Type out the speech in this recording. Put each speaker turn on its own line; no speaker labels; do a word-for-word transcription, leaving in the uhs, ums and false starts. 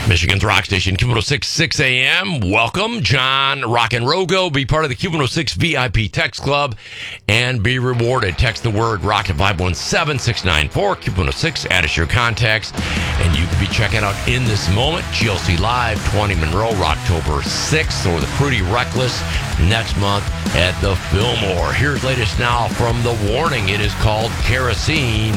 Michigan's Rock Station, Q one oh six, six a.m. Welcome, John Rock and Rogo. Be part of the Q one oh six V I P Text Club and be rewarded. Text the word rock at five one seven, six nine four, Q one oh six. Add us your contacts, and you can be checking out in this moment G L C Live, twenty Monroe, October sixth, or the Pretty Reckless next month at the Fillmore. Here's latest now from The Warning. It is called Kerosene.